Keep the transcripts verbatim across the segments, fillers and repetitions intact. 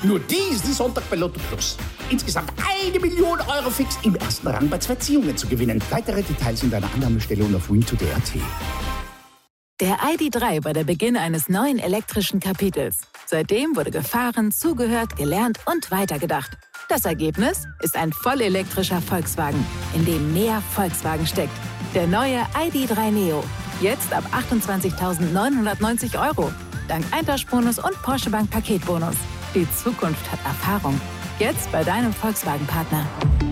Nur diesen Sonntag bei Lotto Plus. Insgesamt eine Million Euro fix im ersten Rang bei zwei Ziehungen zu gewinnen. Weitere Details in deiner Annahmestelle und auf win to d punkt a t. Der I D drei war der Beginn eines neuen elektrischen Kapitels. Seitdem wurde gefahren, zugehört, gelernt und weitergedacht. Das Ergebnis ist ein vollelektrischer Volkswagen, in dem mehr Volkswagen steckt. Der neue I D drei Neo. Jetzt ab achtundzwanzigtausendneunhundertneunzig Euro. Dank Eintauschbonus und Porsche Bank Paketbonus. Die Zukunft hat Erfahrung. Jetzt bei deinem Volkswagen-Partner.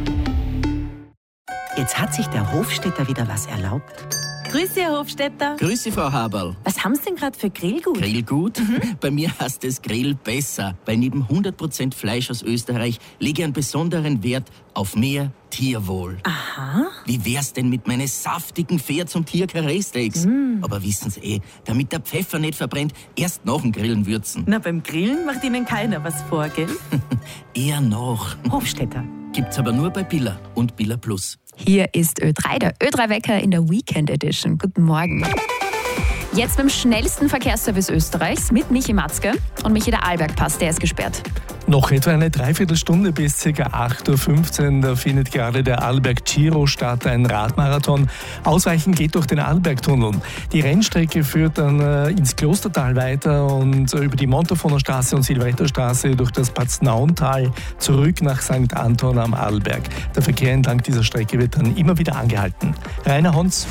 Jetzt hat sich der Hofstädter wieder was erlaubt. Grüß Sie, Herr Hofstädter. Grüß Sie, Frau Haberl. Was haben Sie denn gerade für Grillgut? Grillgut? Mhm. Bei mir heißt es Grill besser. Bei neben hundert Prozent Fleisch aus Österreich lege ich einen besonderen Wert auf mehr Tierwohl. Aha. Wie wär's denn mit meinen saftigen Pferd- zum Tier-Karree-Steaks? Mm. Aber wissen Sie eh, damit der Pfeffer nicht verbrennt, erst nach dem Grillen würzen. Na, beim Grillen macht Ihnen keiner was vor, gell? Eher noch. Hofstädter. Gibt's aber nur bei Billa und Billa Plus. Hier ist Ö drei, der Ö drei Wecker in der Weekend Edition. Guten Morgen. Jetzt beim schnellsten Verkehrsservice Österreichs mit Michi Matzke und Michi, der Arlbergpass, der ist gesperrt. Noch etwa eine Dreiviertelstunde bis ca. acht Uhr fünfzehn. Da findet gerade der Arlberg Giro statt, ein Radmarathon. Ausweichen geht durch den Arlbergtunnel. Die Rennstrecke führt dann äh, ins Klostertal weiter und äh, über die Montafoner Straße und Silvetterstraße durch das Paznauntal zurück nach Sankt Anton am Arlberg. Der Verkehr entlang dieser Strecke wird dann immer wieder angehalten. Rainer Honz.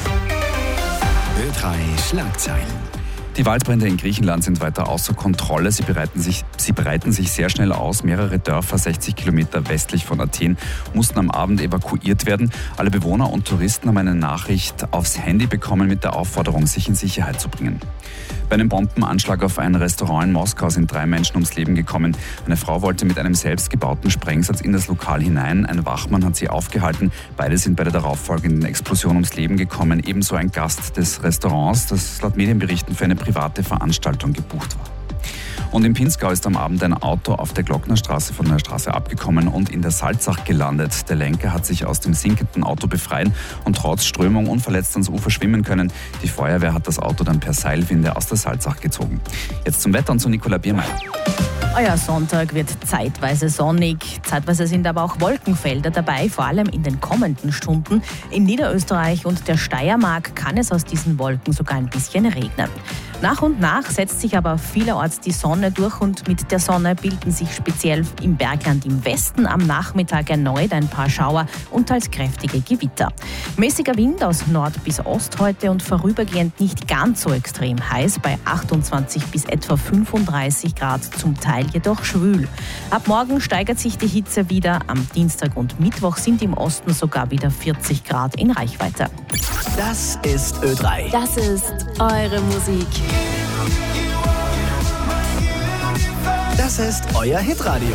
Ö drei Schlagzeilen. Die Waldbrände in Griechenland sind weiter außer Kontrolle. Sie bereiten sich, sie breiten sich sehr schnell aus. Mehrere Dörfer, sechzig Kilometer westlich von Athen, mussten am Abend evakuiert werden. Alle Bewohner und Touristen haben eine Nachricht aufs Handy bekommen mit der Aufforderung, sich in Sicherheit zu bringen. Bei einem Bombenanschlag auf ein Restaurant in Moskau sind drei Menschen ums Leben gekommen. Eine Frau wollte mit einem selbstgebauten Sprengsatz in das Lokal hinein. Ein Wachmann hat sie aufgehalten. Beide sind bei der darauffolgenden Explosion ums Leben gekommen. Ebenso ein Gast des Restaurants, das laut Medienberichten für eine private Veranstaltung gebucht war. Und im Pinzgau ist am Abend ein Auto auf der Glocknerstraße von der Straße abgekommen und in der Salzach gelandet. Der Lenker hat sich aus dem sinkenden Auto befreien und trotz Strömung unverletzt ans Ufer schwimmen können. Die Feuerwehr hat das Auto dann per Seilwinde aus der Salzach gezogen. Jetzt zum Wetter und zu Nicola Biermeier. Euer Sonntag wird zeitweise sonnig, zeitweise sind aber auch Wolkenfelder dabei, vor allem in den kommenden Stunden. In Niederösterreich und der Steiermark kann es aus diesen Wolken sogar ein bisschen regnen. Nach und nach setzt sich aber vielerorts die Sonne durch und mit der Sonne bilden sich speziell im Bergland im Westen am Nachmittag erneut ein paar Schauer und teils kräftige Gewitter. Mäßiger Wind aus Nord bis Ost heute und vorübergehend nicht ganz so extrem heiß bei achtundzwanzig bis etwa fünfunddreißig Grad, zum Teil jedoch schwül. Ab morgen steigert sich die Hitze wieder. Am Dienstag und Mittwoch sind im Osten sogar wieder vierzig Grad in Reichweite. Das ist Ö drei. Das ist eure Musik. Das ist euer Hitradio.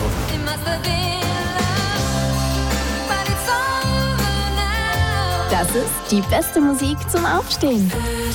Das ist die beste Musik zum Aufstehen.